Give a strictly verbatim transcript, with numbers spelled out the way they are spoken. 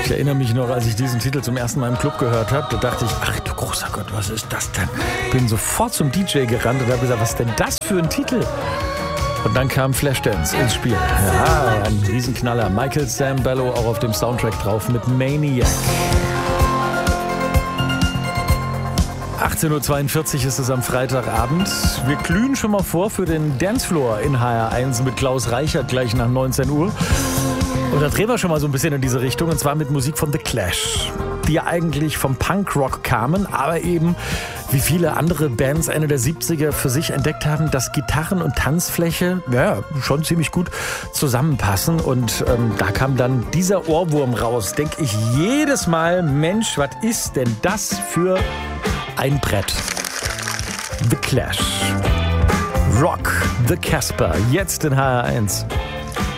Ich erinnere mich noch, als ich diesen Titel zum ersten Mal im Club gehört habe, da dachte ich, ach du großer Gott, was ist das denn? Bin sofort zum D J gerannt und habe gesagt, was ist denn das für ein Titel? Und dann kam Flashdance ins Spiel. Ja, ein Riesenknaller. Michael Sambello auch auf dem Soundtrack drauf mit Maniac. achtzehn Uhr zweiundvierzig ist es am Freitagabend. Wir glühen schon mal vor für den Dancefloor in H R eins mit Klaus Reichert gleich nach neunzehn Uhr. Und da drehen wir schon mal so ein bisschen in diese Richtung, und zwar mit Musik von The Clash, die ja eigentlich vom Punkrock kamen, aber eben wie viele andere Bands Ende der siebziger für sich entdeckt haben, dass Gitarren und Tanzfläche ja, schon ziemlich gut zusammenpassen. Und ähm, da kam dann dieser Ohrwurm raus, denke ich jedes Mal, Mensch, was ist denn das für ein Brett? The Clash. Rock the Casper, jetzt in H R eins.